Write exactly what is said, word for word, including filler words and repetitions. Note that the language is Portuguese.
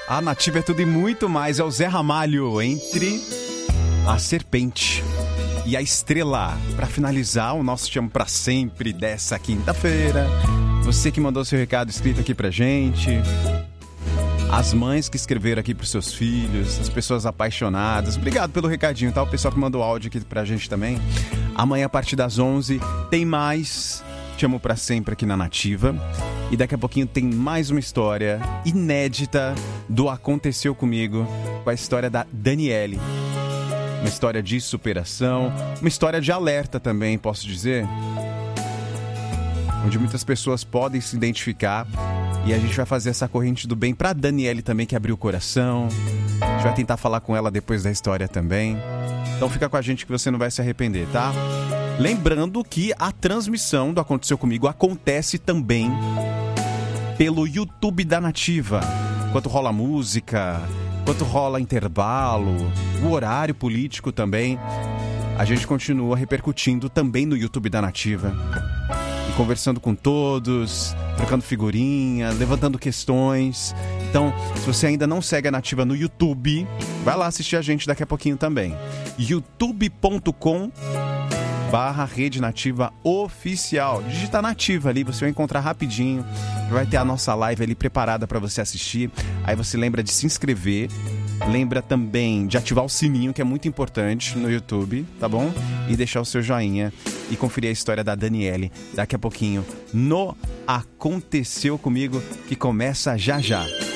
A Nativa é tudo e muito mais. É o Zé Ramalho entre a serpente e a estrela. Para finalizar o nosso Te Amo Pra Sempre dessa quinta-feira. Você que mandou seu recado escrito aqui pra gente. As mães que escreveram aqui pros seus filhos. As pessoas apaixonadas. Obrigado pelo recadinho, tá? O pessoal que mandou áudio aqui pra gente também. Amanhã, a partir das onze, tem mais Te Amo Pra Sempre aqui na Nativa. E daqui a pouquinho tem mais uma história inédita do Aconteceu Comigo, com a história da Daniele. Uma história de superação, uma história de alerta também, posso dizer. Onde muitas pessoas podem se identificar. E a gente vai fazer essa corrente do bem pra Daniele também, que abriu o coração. A gente vai tentar falar com ela depois da história também. Então fica com a gente que você não vai se arrepender, tá? Lembrando que a transmissão do Aconteceu Comigo acontece também pelo YouTube da Nativa. Enquanto rola música, enquanto rola intervalo, o horário político também, a gente continua repercutindo também no YouTube da Nativa. E conversando com todos, trocando figurinha, levantando questões. Então, se você ainda não segue a Nativa no YouTube, vai lá assistir a gente daqui a pouquinho também. youtube ponto com barra Rede Nativa Oficial. Digita Nativa ali, você vai encontrar rapidinho. Vai ter a nossa live ali preparada para você assistir. Aí você lembra de se inscrever. Lembra também de ativar o sininho, que é muito importante no YouTube, tá bom? E deixar o seu joinha e conferir a história da Daniele daqui a pouquinho no Aconteceu Comigo, que começa já já.